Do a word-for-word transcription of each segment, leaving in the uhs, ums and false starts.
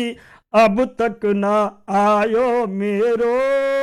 अब तक ना आयो मेरो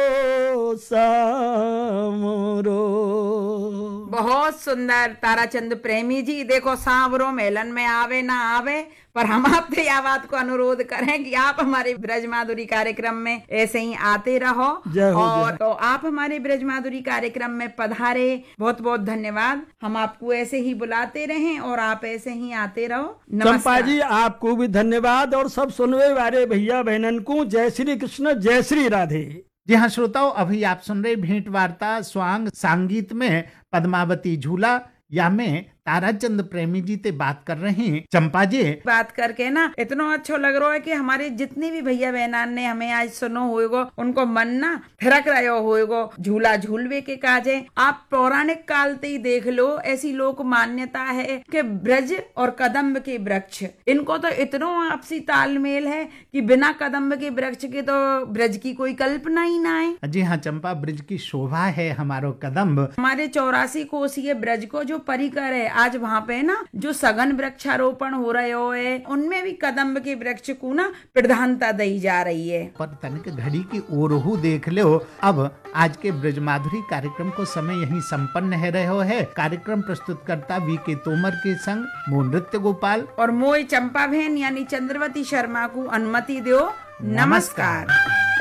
सामरो। बहुत सुंदर ताराचंद प्रेमी जी। देखो सांवरो मेलन में आवे ना आवे, पर हम आपसे यह बात को अनुरोध करें कि आप हमारे ब्रज माधुरी कार्यक्रम में ऐसे ही आते रहो। और तो आप हमारे ब्रज माधुरी कार्यक्रम में पधारे, बहुत बहुत धन्यवाद। हम आपको ऐसे ही बुलाते रहें और आप ऐसे ही आते रहो। चंपा जी आपको भी धन्यवाद और सब सुनने वाले भैया बहनन को जय श्री कृष्ण, जय श्री राधे। जी हाँ श्रोताओं, अभी आप सुन रहे भेंट वार्ता स्वांग संगीत में पद्मावती झूला, या में ताराचंद प्रेमी जी ते बात कर रहे हैं। चंपा जी बात करके ना इतना अच्छा लग रहा है कि हमारे जितने भी भैया बहनान ने हमें आज सुनो होएगो, उनको मन ना थिरक रहो होएगो झूला झूलवे के काजे। आप पौराणिक काल ते ही देख लो, ऐसी लोक मान्यता है कि ब्रज और कदम्ब के वृक्ष, इनको तो इतना आपसी तालमेल है कि बिना कदम्ब के वृक्ष के तो ब्रज की कोई कल्पना ही ना है। जी हाँ चंपा, ब्रज की शोभा है हमारो कदम्ब। हमारे चौरासी कोसीय ब्रज को जो परिकर है, आज वहाँ पे ना जो सघन वृक्षारोपण हो रहे हो है, उनमें भी कदम्ब के वृक्ष को ना प्रधानता दी जा रही है। पर तनिक घड़ी की ओरहू देख लो। अब आज के ब्रज माधुरी कार्यक्रम को समय यहीं संपन्न है रहे है। कार्यक्रम प्रस्तुतकर्ता वी के तोमर के संग मो नृत्य गोपाल और मोय चंपा बहन यानी चंद्रवती शर्मा को अनुमति दो। नमस्कार।